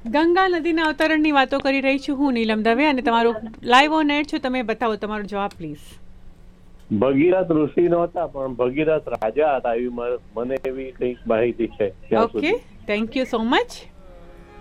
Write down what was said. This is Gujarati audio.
ગંગા નદીના અવતરણની વાતો કરી રહી છું હું, નીલમ દવે, અને તમારું લાઈવ ઓન એર છું. તમે બતાવો તમારો જવાબ પ્લીઝ. ભગીરથ ઋષિ નહોતા, પણ ભગીરથ રાજા હતા, એવી મને એવી કંઈક માહિતી છે. Okay, thank you so much.